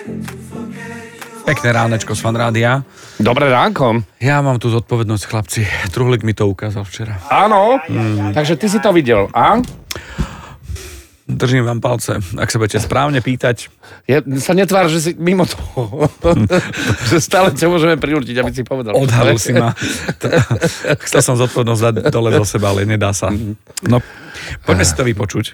Pekné ránečko z Fanrádia. Dobré ránko. Ja mám tu zodpovednosť, chlapci. Truhlík mi to ukázal včera. Áno, takže ty si to videl, a? Držím vám palce, ak sa budete správne pýtať. Ja sa netvár, že si mimo toho. Že stále ťa môžeme prinútiť, aby si povedal. Odhalil si ma. Chcel som zodpovednosť dať dole do seba, ale nedá sa. No, poďme si to vypočuť.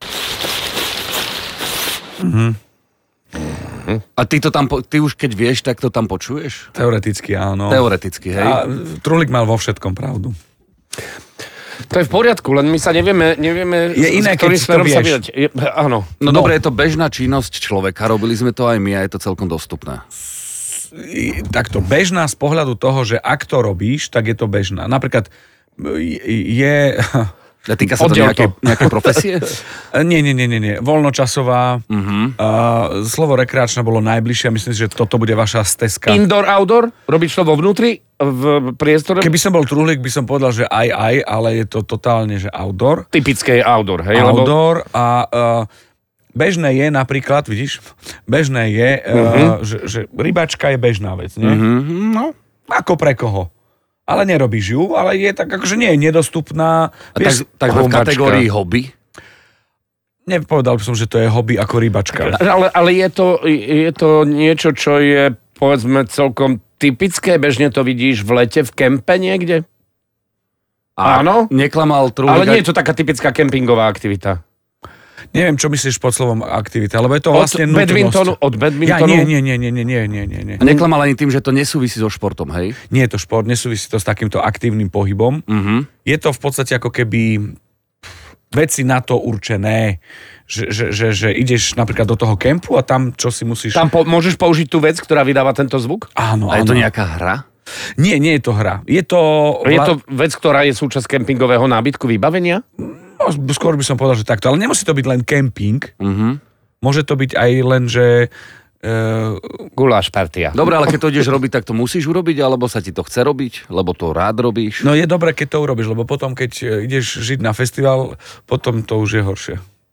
A ty už keď vieš, tak to tam počuješ? Teoreticky áno. Teoreticky, hej. A Truhlík mal vo všetkom pravdu. To je v poriadku, len my sa nevieme je iné, keď si to vieš. Áno. No dobre, je to bežná činnosť človeka, robili sme to aj my a je to celkom dostupné. Takto, bežná z pohľadu toho, že ak to robíš, tak je to bežná. Napríklad je... Týka sa to nejaké profesie? Nie. Voľnočasová. Slovo rekreačná bolo najbližšie. Myslím si, že toto bude vaša stezka. Indoor, outdoor? Robíš to vo vnútri? V priestore? Keby som bol Truhlík, by som povedal, že aj, ale je to totálne, že outdoor. Typické je outdoor, hej? Outdoor a bežné je napríklad, vidíš, bežné je, že rybačka je bežná vec, nie? No. Ako pre koho? Ale nerobíš ju, ale je tak akože nie je nedostupná. Vieš, tak v kategórii hobby? Nepovedal by som, že to je hobby ako rybačka. Ale je to niečo, čo je, povedzme, celkom typické? Bežne to vidíš v lete v kempe niekde? Áno? Neklamal Truhlík. Ale nie je to taká typická kempingová aktivita. Neviem, čo myslíš pod slovom aktivita, lebo je to vlastne nutnosť. Od badmintonu? Nie. Neklamal ani tým, že to nesúvisí so športom, hej? Nie je to šport, nesúvisí to s takýmto aktívnym pohybom. Je to v podstate ako keby veci na to určené, že ideš napríklad do toho kempu a tam čo si musíš... Tam môžeš použiť tú vec, ktorá vydáva tento zvuk? Áno. A je to nejaká hra? Nie je to hra. Je to vec, ktorá je súčasť kempingového nábytku vybavenia? Skôr by som povedal, že takto. Ale nemusí to byť len kemping. Môže to byť aj len, že... Guláš partia. Dobre, ale keď to ideš robiť, tak to musíš urobiť, alebo sa ti to chce robiť, lebo to rád robíš? No je dobré, keď to urobíš, lebo potom, keď ideš žiť na festival, potom to už je horšie.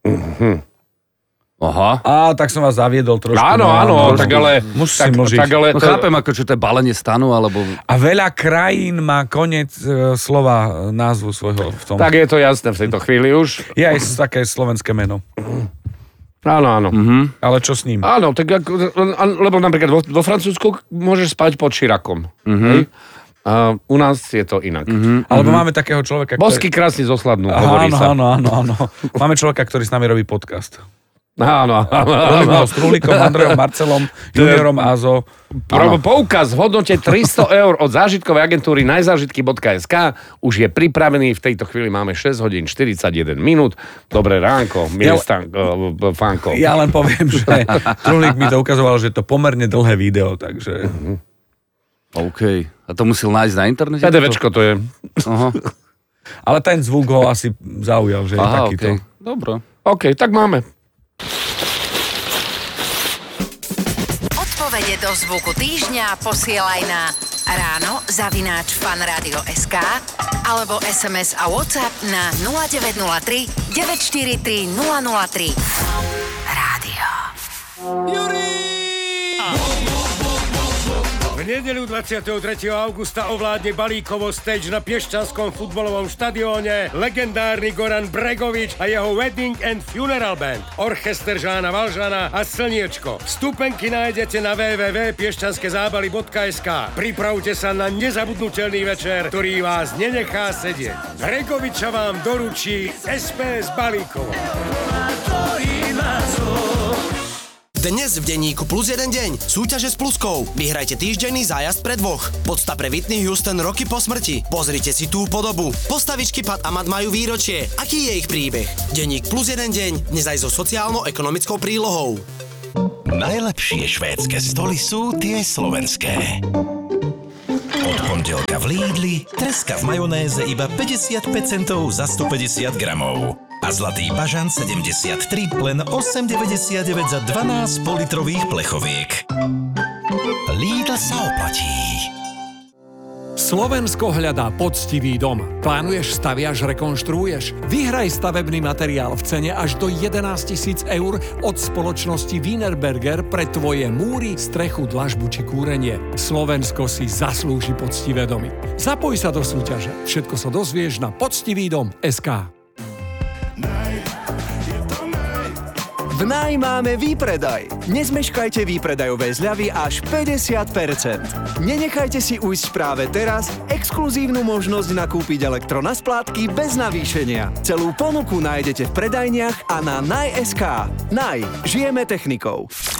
Aha. Tak som vás zaviedol trošku. Áno, tak ale... Musím žiť. Chápem, ako čo to je balenie stanu, alebo... A veľa krajín má koniec slova názvu svojho v tom. Tak je to jasné v tejto chvíli už. Je aj také slovenské meno. Áno. Ale čo s ním? Áno, tak lebo napríklad vo Francúzsku môžeš spať pod Chiracom. A u nás je to inak. Alebo máme takého človeka, Bosky krásne zosladnú, hovorí sa. Áno. Máme človeka, ktorý s nami robí podcast. Áno. S Truhlíkom, Andrejom, Marcelom, Juniorom, Azo. Poukaz v hodnote 300 eur od zážitkovej agentúry najzážitky.sk už je pripravený. V tejto chvíli máme 6 hodín 41 minút. Dobré ránko, milý Fanko. Ja len poviem, že Truhlík mi to ukazoval, že je to pomerne dlhé video, takže... OK. A to musel nájsť na internete? PDVčko to je. Aha. Ale ten zvuk ho asi zaujal, že je takýto. Okay. Dobre. OK, tak máme. Odpovede do zvuku týždňa posielaj na ráno@fanradio.sk alebo SMS a WhatsApp na 0903 943 003. Rádio. V nedeľu 23. augusta ovládne balíkovo stage na Piešťanskom futbalovom štadióne legendárny Goran Bregovič a jeho Wedding and Funeral Band, orchester Žána Valžana a Slniečko. Vstupenky nájdete na www.piešťanskezábali.sk. Pripravte sa na nezabudnutelný večer, ktorý vás nenechá sedieť. Bregoviča vám doručí SPS Balíkovo. Dnes v denníku Plus jeden deň. Súťaže s pluskou. Vyhrajte týždenný zájazd pre dvoch. Podsta pre Whitney Houston roky po smrti. Pozrite si tú podobu. Postavičky Pat a Mat majú výročie. Aký je ich príbeh? Denník Plus jeden deň. Dnes aj so sociálno-ekonomickou prílohou. Najlepšie švédske stoly sú tie slovenské. Od pondelka v Lidli treska v majonéze iba 55 centov za 150 gramov. A zlatý bažant 73 len 8,99 za 12 politrových plechoviek. Lidl sa oplatí. Slovensko hľadá poctivý dom. Plánuješ, staviaš, rekonštruuješ? Vyhraj stavebný materiál v cene až do 11 000 eur od spoločnosti Wienerberger pre tvoje múry, strechu, dlažbu či kúrenie. Slovensko si zaslúži poctivé domy. Zapoj sa do súťaže. Všetko sa dozvieš na poctividom.sk. V Naj máme výpredaj. Nezmeškajte výpredajové zľavy až 50%. Nenechajte si ujsť práve teraz exkluzívnu možnosť nakúpiť elektro na splátky bez navýšenia. Celú ponuku nájdete v predajniach a na Naj.sk. Naj. Žijeme technikou.